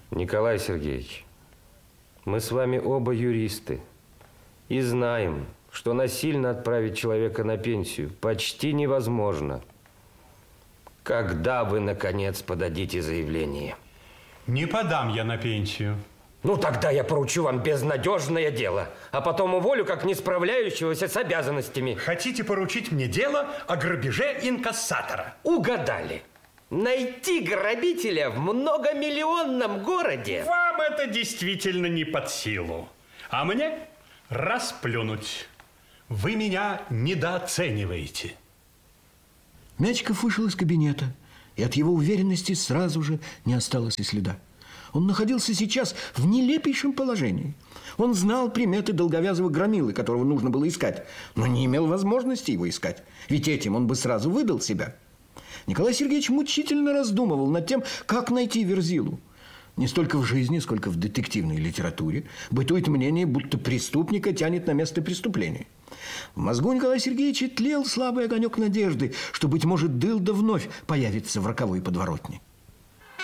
Николай Сергеевич, мы с вами оба юристы и знаем, что насильно отправить человека на пенсию почти невозможно. Когда вы, наконец, подадите заявление? Не подам я на пенсию. Ну, тогда я поручу вам безнадежное дело, а потом уволю как не справляющегося с обязанностями. Хотите поручить мне дело о грабеже инкассатора? Угадали. Найти грабителя в многомиллионном городе. Вам это действительно не под силу. А мне расплюнуть. Вы меня недооцениваете. Мячиков вышел из кабинета, и от его уверенности сразу же не осталось и следа. Он находился сейчас в нелепейшем положении. Он знал приметы долговязого громилы, которого нужно было искать, но не имел возможности его искать, ведь этим он бы сразу выдал себя. Николай Сергеевич мучительно раздумывал над тем, как найти Верзилу. Не столько в жизни, сколько в детективной литературе бытует мнение, будто преступника тянет на место преступления. В мозгу Николая Сергеевича тлел слабый огонек надежды, что, быть может, дылда вновь появится в роковой подворотне.